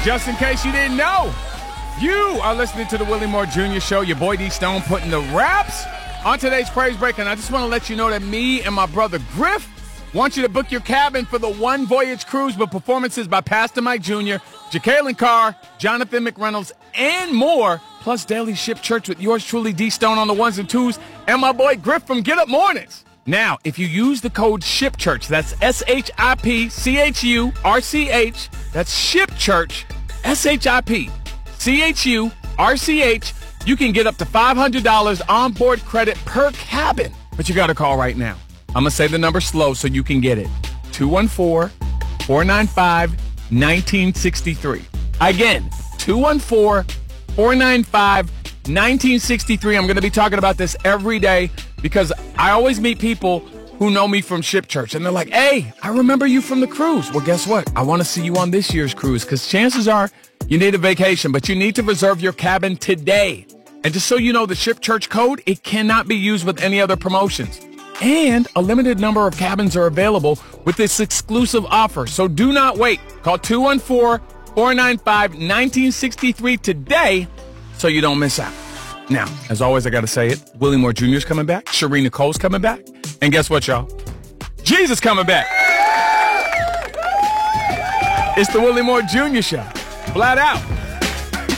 Just in case you didn't know, you are listening to the Willie Moore Jr. Show. Your boy D Stone putting the raps on today's Praise Break. And I just want to let you know that me and my brother Griff want you to book your cabin for the One Voyage Cruise with performances by Pastor Mike Jr., Jacqueline Carr, Jonathan McReynolds, and more. Plus Daily Ship Church with yours truly, D Stone on the ones and twos, and my boy Griff from Get Up Mornings. Now, if you use the code SHIPCHURCH, that's SHIPCHURCH, that's SHIPCHURCH, SHIPCHURCH, you can get up to $500 onboard credit per cabin. But you got to call right now. I'm going to say the number slow so you can get it. 214-495-1963. Again, 214-495-1963. I'm going to be talking about this every day because I always meet people who know me from Ship Church, and they're like, hey, I remember you from the cruise. Well, guess what? I want to see you on this year's cruise because chances are you need a vacation, but you need to reserve your cabin today. And just so you know, the Ship Church code, it cannot be used with any other promotions. And a limited number of cabins are available with this exclusive offer. So do not wait. Call 214-495-1963 today so you don't miss out. Now, as always, I got to say it. Willie Moore Jr. is coming back. Shereen Nicole's coming back. And guess what, y'all? Jesus coming back. It's the Willie Moore Jr. Show. Flat out.